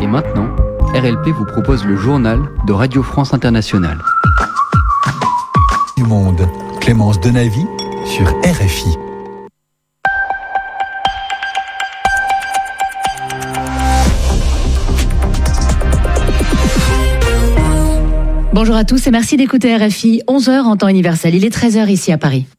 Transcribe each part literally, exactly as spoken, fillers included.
maintenant, R L P vous propose le journal de Radio France Internationale. Du monde, Clémence Denavy sur R F I. Bonjour à tous et merci d'écouter R F I. onze heures en temps universel, il est treize heures ici à Paris.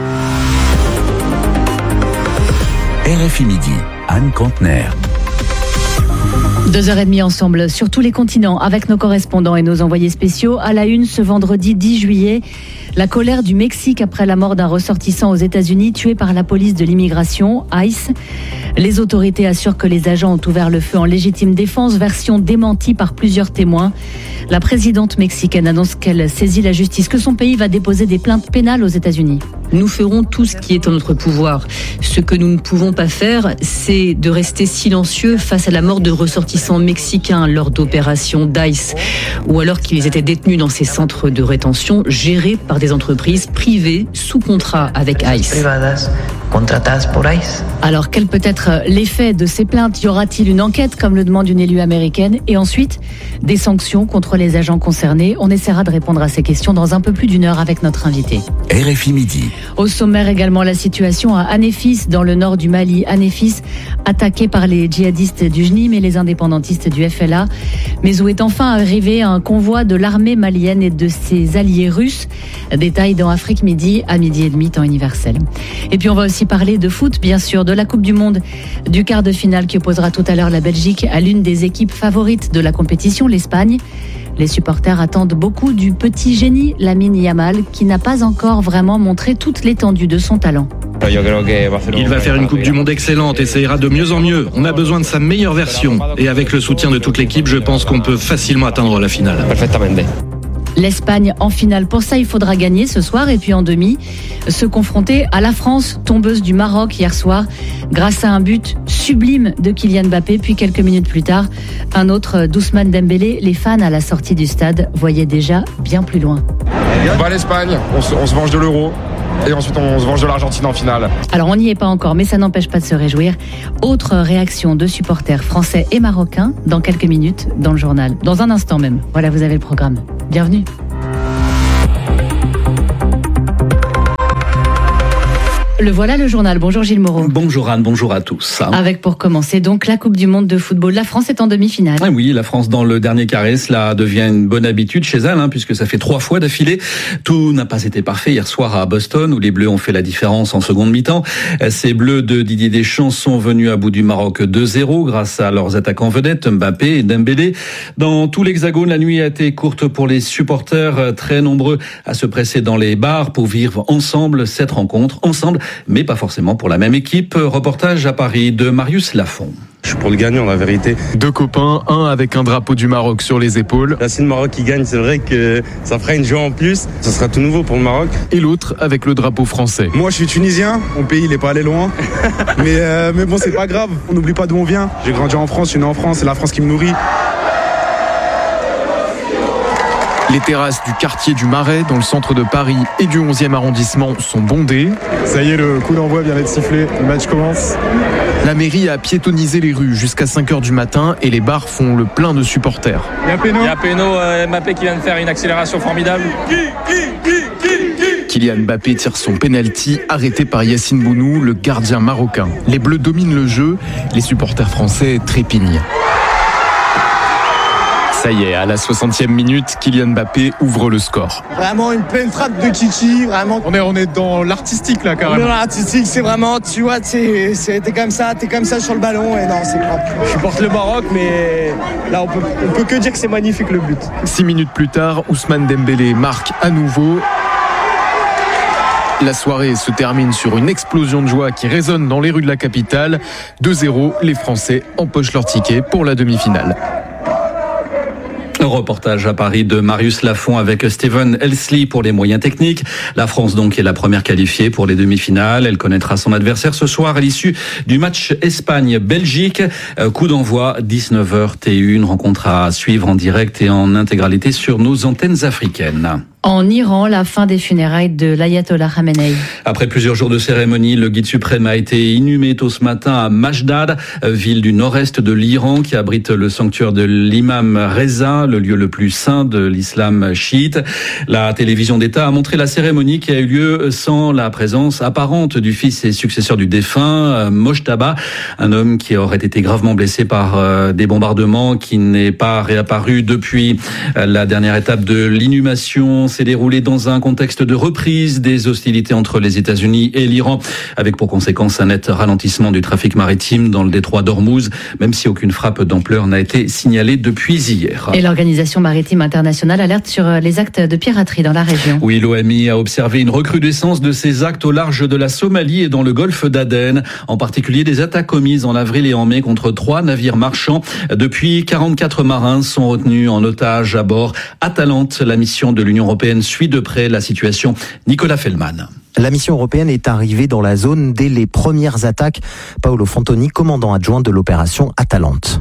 R F I Midi, Anne Contener. Deux heures et demie ensemble sur tous les continents avec nos correspondants et nos envoyés spéciaux. À la une ce vendredi dix juillet, la colère du Mexique après la mort d'un ressortissant aux États-Unis tué par la police de l'immigration, ICE. Les autorités assurent que les agents ont ouvert le feu en légitime défense, version démentie par plusieurs témoins. La présidente mexicaine annonce qu'elle saisit la justice, que son pays va déposer des plaintes pénales aux États-Unis. Nous ferons tout ce qui est en notre pouvoir. Ce que nous ne pouvons pas faire, c'est de rester silencieux face à la mort de ressortissants mexicains lors d'opérations d'ICE, ou alors qu'ils étaient détenus dans ces centres de rétention gérés par des entreprises privées sous contrat avec ICE. Alors, quel peut être l'effet de ces plaintes ? Y aura-t-il une enquête, comme le demande une élue américaine ? Et ensuite, des sanctions contre les agents concernés ? On essaiera de répondre à ces questions dans un peu plus d'une heure avec notre invité. R F I Midi. Au sommaire également, la situation à Anéfis, dans le nord du Mali. Anéfis, attaqué par les djihadistes du J N I M et les indépendantistes du F L A, mais où est enfin arrivé un convoi de l'armée malienne et de ses alliés russes. Détail dans Afrique Midi, à midi et demi, temps universel. Et puis on va aussi parler de foot, bien sûr, de la Coupe du Monde, du quart de finale qui opposera tout à l'heure la Belgique à l'une des équipes favorites de la compétition, l'Espagne. Les supporters attendent beaucoup du petit génie Lamine Yamal, qui n'a pas encore vraiment montré toute l'étendue de son talent. Il va faire une Coupe du Monde excellente et ça ira de mieux en mieux. On a besoin de sa meilleure version. Et avec le soutien de toute l'équipe, je pense qu'on peut facilement atteindre la finale. L'Espagne en finale. Pour ça, il faudra gagner ce soir et puis en demi, se confronter à la France, tombeuse du Maroc hier soir, grâce à un but sublime de Kylian Mbappé. Puis quelques minutes plus tard, un autre d'Ousmane Dembélé. Les fans à la sortie du stade voyaient déjà bien plus loin. Bah l'Espagne, on se, on se venge de l'Euro. Et ensuite, on se venge de l'Argentine en finale. Alors, on n'y est pas encore, mais ça n'empêche pas de se réjouir. Autre réaction de supporters français et marocains dans quelques minutes dans le journal. Dans un instant même. Voilà, vous avez le programme. Bienvenue. Le voilà le journal. Bonjour Gilles Moreau. Bonjour Anne, bonjour à tous. Avec pour commencer donc la Coupe du Monde de football. La France est en demi-finale. Ah oui, la France dans le dernier carré, cela devient une bonne habitude chez elle, hein, puisque ça fait trois fois d'affilée. Tout n'a pas été parfait hier soir à Boston, où les Bleus ont fait la différence en seconde mi-temps. Ces Bleus de Didier Deschamps sont venus à bout du Maroc deux zéro grâce à leurs attaquants vedettes, Mbappé et Dembélé. Dans tout l'Hexagone, la nuit a été courte pour les supporters, très nombreux à se presser dans les bars pour vivre ensemble cette rencontre, ensemble, mais pas forcément pour la même équipe. Reportage à Paris de Marius Lafont. Je suis pour le gagnant, la vérité. Deux copains, un avec un drapeau du Maroc sur les épaules. Là, si le Maroc qui gagne, c'est vrai que ça fera une joie en plus. Ça sera tout nouveau pour le Maroc. Et l'autre avec le drapeau français. Moi, je suis tunisien. Mon pays, il est pas allé loin. mais, euh, mais bon, c'est pas grave. On n'oublie pas d'où on vient. J'ai grandi en France, je suis né en France. C'est la France qui me nourrit. Les terrasses du quartier du Marais, dans le centre de Paris et du onzième arrondissement, sont bondées. Ça y est, le coup d'envoi vient d'être sifflé. Le match commence. La mairie a piétonnisé les rues jusqu'à cinq heures du matin et les bars font le plein de supporters. Il y a Péno, il y a Péno euh, Mbappé qui vient de faire une accélération formidable. Qui, qui, qui, qui, qui. Kylian Mbappé tire son penalty, arrêté par Yassine Bounou, le gardien marocain. Les Bleus dominent le jeu, les supporters français trépignent. Ça y est, à la soixantième minute, Kylian Mbappé ouvre le score. Vraiment une pleine frappe de Kiki, vraiment. On est, on est dans l'artistique là, carrément. Dans l'artistique, c'est vraiment, tu vois, t'es, t'es comme ça, t'es comme ça sur le ballon et non, c'est propre. Je supporte le Maroc, mais là, on peut, on peut que dire que c'est magnifique le but. Six minutes plus tard, Ousmane Dembélé marque à nouveau. La soirée se termine sur une explosion de joie qui résonne dans les rues de la capitale. deux zéro, les Français empochent leur ticket pour la demi-finale. Reportage à Paris de Marius Lafont avec Steven Elsley pour les moyens techniques. La France donc est la première qualifiée pour les demi-finales. Elle connaîtra son adversaire ce soir à l'issue du match Espagne-Belgique. Coup d'envoi dix-neuf heures T un, rencontre à suivre en direct et en intégralité sur nos antennes africaines. En Iran, la fin des funérailles de l'ayatollah Khamenei. Après plusieurs jours de cérémonie, le guide suprême a été inhumé tôt ce matin à Mashdad, ville du nord-est de l'Iran qui abrite le sanctuaire de l'imam Reza, le lieu le plus saint de l'islam chiite. La télévision d'État a montré la cérémonie qui a eu lieu sans la présence apparente du fils et successeur du défunt, Mojtaba, un homme qui aurait été gravement blessé par des bombardements, qui n'est pas réapparu depuis. La dernière étape de l'inhumation s'est déroulée dans un contexte de reprise des hostilités entre les États-Unis et l'Iran, avec pour conséquence un net ralentissement du trafic maritime dans le détroit d'Ormuz, même si aucune frappe d'ampleur n'a été signalée depuis hier. Et l'Organisation maritime internationale alerte sur les actes de piraterie dans la région. Oui, l'O M I a observé une recrudescence de ces actes au large de la Somalie et dans le golfe d'Aden, en particulier des attaques commises en avril et en mai contre trois navires marchands. Depuis, quarante-quatre marins sont retenus en otage à bord. Atalante, la mission de l'Union européenne, suit de près la situation. Nicolas Feldman. La mission européenne est arrivée dans la zone dès les premières attaques. Paolo Fantoni, commandant adjoint de l'opération Atalante.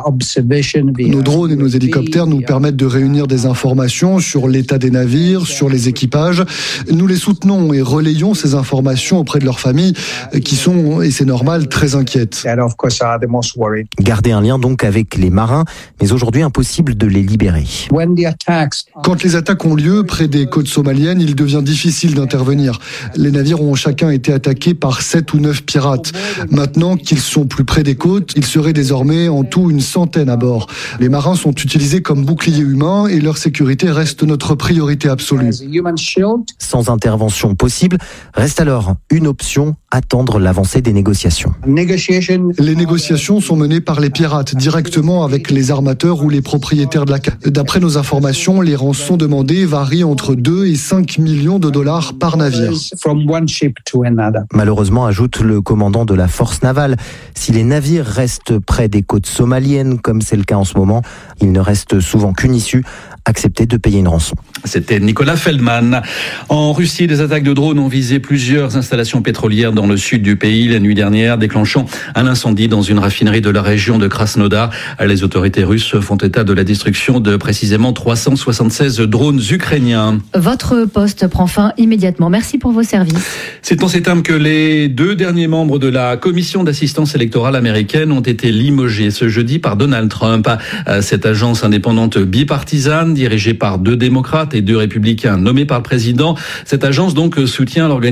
Nos drones et nos hélicoptères nous permettent de réunir des informations sur l'état des navires, sur les équipages. Nous les soutenons et relayons ces informations auprès de leurs familles qui sont, et c'est normal, très inquiètes. Garder un lien donc avec les marins, mais aujourd'hui impossible de les libérer. Quand les attaques ont lieu près des côtes somaliennes, il devient difficile d'intervenir. Les navires ont chacun été attaqués par sept ou neuf pirates. Maintenant qu'ils sont plus près des côtes, ils seraient désormais en tout une centaine à bord. Les marins sont utilisés comme boucliers humains et leur sécurité reste notre priorité absolue. Sans intervention possible, reste alors une option, attendre l'avancée des négociations. Les négociations sont menées par les pirates, directement avec les armateurs ou les propriétaires de la cale. D'après nos informations, les rançons demandées varient entre deux et cinq millions de dollars par navire. Malheureusement, ajoute le commandant de la force navale, si les navires restent près des côtes somaliennes, comme c'est le cas en ce moment, il ne reste souvent qu'une issue, accepter de payer une rançon. C'était Nicolas Feldman. En Russie, des attaques de drones ont visé plusieurs installations pétrolières dans le sud du pays la nuit dernière, déclenchant un incendie dans une raffinerie de la région de Krasnodar. Les autorités russes font état de la destruction de précisément trois cent soixante-seize drones ukrainiens. Votre poste prend fin immédiatement. Merci pour vos services. C'est en ces termes que les deux derniers membres de la commission d'assistance électorale américaine ont été limogés ce jeudi par Donald Trump. Cette agence indépendante bipartisane, dirigée par deux démocrates et deux républicains nommés par le président, cette agence donc soutient l'organisation